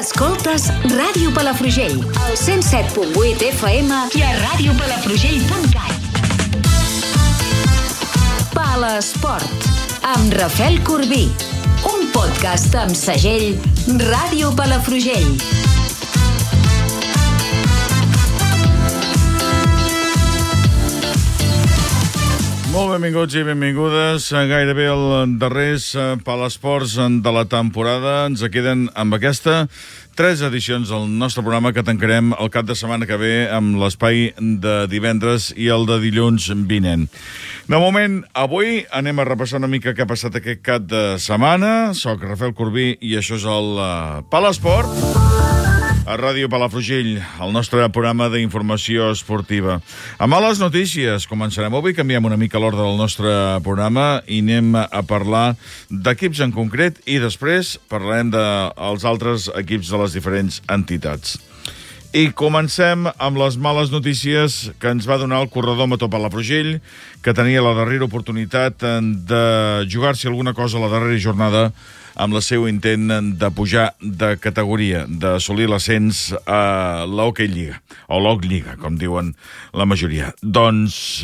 Escoltes Ràdio Palafrugell, al 107.8 FM i a radiopalafrugell.cat. Palasport, amb Rafael Corbí. Un podcast amb segell Ràdio Palafrugell. Molt benvinguts i benvingudes. Gairebé el darrers Palasports de la temporada. Ens queden amb aquesta 3 edicions del nostre programa que tancarem el cap de setmana que ve amb l'espai de divendres i el de dilluns vinent. De moment, avui anem a repassar una mica què ha passat aquest cap de setmana. Soc Rafael Corbí i això és el Palasport a Ràdio Palafrugell, el nostre programa d'informació esportiva. Amb males notícies, començarem avui, canviem una mica l'ordre del nostre programa i anem a parlar d'equips en concret i després parlarem dels altres equips de les diferents entitats. I comencem amb les males notícies que ens va donar el corredor Motor Palafrugell, que tenia la darrera oportunitat de jugar-se alguna cosa a la darrera jornada amb el seu intent de pujar de categoria, d'assolir l'ascens a l'Hockey Lliga, o l'Hockey Lliga, com diuen la majoria. Doncs